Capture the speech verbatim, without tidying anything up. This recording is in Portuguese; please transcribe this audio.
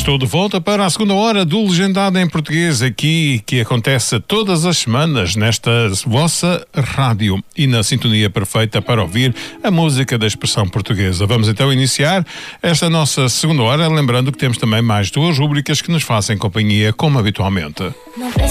Estou de volta para a segunda hora do Legendado em Português, aqui, que acontece todas as semanas nesta vossa rádio e na sintonia perfeita para ouvir a música da expressão portuguesa. Vamos então iniciar esta nossa segunda hora, lembrando que temos também mais duas rúbricas que nos fazem companhia, como habitualmente.